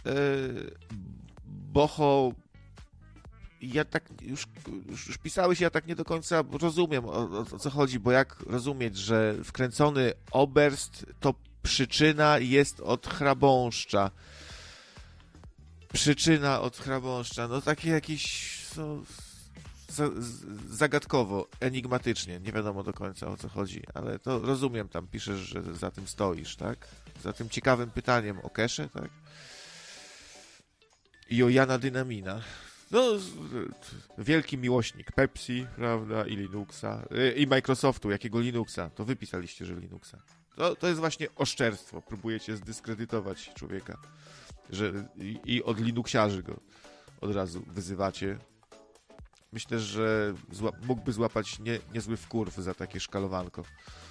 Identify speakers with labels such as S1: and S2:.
S1: Boho, ja tak już pisałeś, ja tak nie do końca rozumiem, o co chodzi, bo jak rozumieć, że wkręcony oberst to przyczyna jest od chrabąszcza. Przyczyna od chrabąszcza, no takie jakieś zagadkowo, enigmatycznie, nie wiadomo do końca o co chodzi, ale to rozumiem, tam piszesz, że za tym stoisz, tak? Za tym ciekawym pytaniem o Keszę, tak? I o Jana Dynamina. No, wielki miłośnik Pepsi, prawda, i Linuxa, i Microsoftu, jakiego Linuxa? To wy pisaliście, że Linuxa. To jest właśnie oszczerstwo, próbujecie zdyskredytować człowieka, że i od Linuxiarzy go od razu wyzywacie. Myślę, że mógłby złapać niezły wkurw za takie szkalowanko.